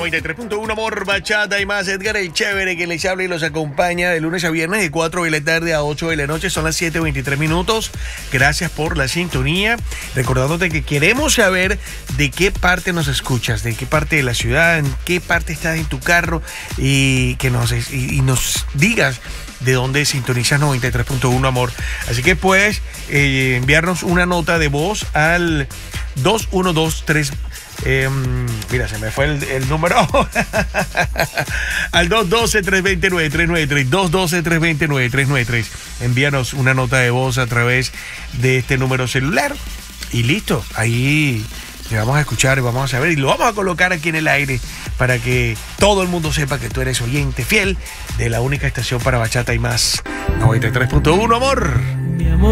93.1 Amor, Bachata y más. Edgar el Chévere, que les habla y los acompaña de lunes a viernes de 4 de la tarde a 8 de la noche. Son las 7:23 minutos. Gracias por la sintonía. Recordándote que queremos saber de qué parte nos escuchas, de qué parte de la ciudad, en qué parte estás en tu carro y que nos digas de dónde sintonizas 93.1 Amor. Así que puedes enviarnos una nota de voz al 2123. Mira, se me fue el número. Al 212-329-393. 212-329-393. Envíanos una nota de voz a través de este número celular. Y listo. Ahí te vamos a escuchar, vamos a saber y lo vamos a colocar aquí en el aire para que todo el mundo sepa que tú eres oyente fiel de la única estación para bachata y más. 93.1 Amor. Mi amor.